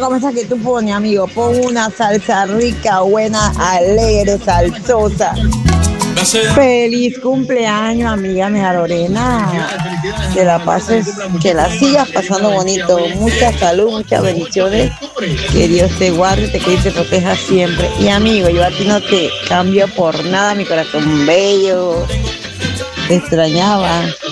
como esa que tú pones, amigo. Pon una salsa rica, buena, alegre, salsosa. Feliz cumpleaños, amiga mía Lorena. Que la pases, que la sigas pasando bonito. Mucha salud, muchas bendiciones. Que Dios te guarde, te cuide y te proteja siempre. Y amigo, yo a ti no te cambio por nada, mi corazón bello. Te extrañaba.